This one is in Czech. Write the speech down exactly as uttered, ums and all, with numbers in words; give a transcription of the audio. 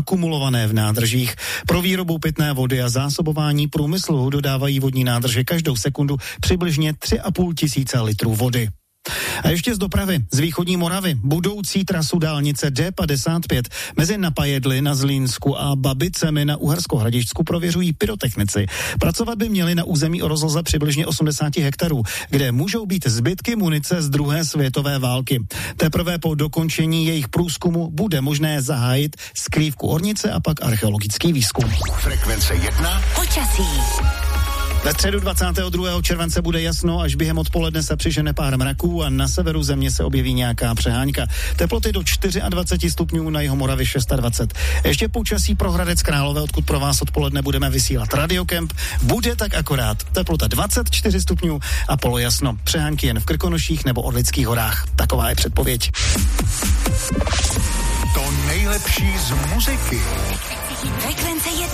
akumulované v nádržích. Pro výrobu pitné vody a zásobování průmyslu dodávají vodní nádrže každou sekundu přibližně tři a půl tisíce litrů vody. A ještě z dopravy, z východní Moravy, budoucí trasu dálnice D padesát pět mezi Napajedly na Zlínsku a Babicemi na Uhersko-Hradišťsku prověřují pyrotechnici. Pracovat by měli na území o rozloze přibližně osmdesát hektarů, kde můžou být zbytky munice z druhé světové války. Teprve po dokončení jejich průzkumu bude možné zahájit skrývku ornice a pak archeologický výzkum. Frekvence jedna. Počasí. Ve středu dvacátého druhého července bude jasno, až během odpoledne se přižene pár mraků a na severu země se objeví nějaká přeháňka. Teploty do dvacet čtyři stupňů, na Jihomoravě dvacet šest. Ještě počasí pro Hradec Králové, odkud pro vás odpoledne budeme vysílat Radiokemp. Bude tak akorát. Teplota dvacet čtyři stupňů a polojasno. Přehánky jen v Krkonoších nebo Orlických horách. Taková je předpověď. To nejlepší z muziky. Frekvence jedna.